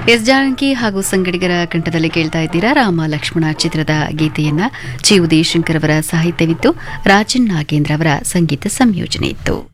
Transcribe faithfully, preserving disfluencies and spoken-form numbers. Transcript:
S Janaki ಹಾಗೂ ಸಂಗಡಿಗರ ಕಂಠದಲ್ಲಿ ಕೇಳ್ತಾ ಇದ್ದೀರಾ ರಾಮ ಲಕ್ಷ್ಮಣ ಚಿತ್ರದ ಗೀತೆಯನ್ನ. ಜಿ ಉದಯಶಂಕರ್ ಅವರ ಸಾಹಿತ್ಯವಿತ್ತು, ರಾಜನ್ ನಾಗೇಂದ್ರ ಅವರ ಸಂಗೀತ ಸಂಯೋಜನೆ ಇತ್ತು.